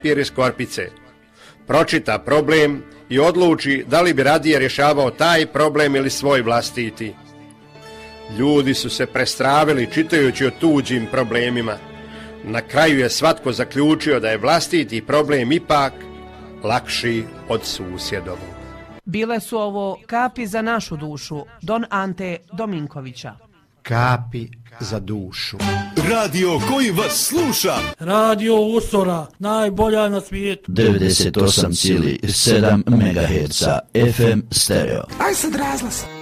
papir iz korpice. Pročita problem i odluči da li bi radije rješavao taj problem ili svoj vlastiti. Ljudi su se prestravili čitajući o tuđim problemima. Na kraju je svatko zaključio da je vlastiti problem ipak lakši od susjedovog. Bile su ovo kapi za našu dušu, Don Ante Dominkovića. Kapi za dušu. Radio koji vas sluša. Radio Usora, najbolja na svijetu. 98,7 MHz FM stereo. Aj sad razglas.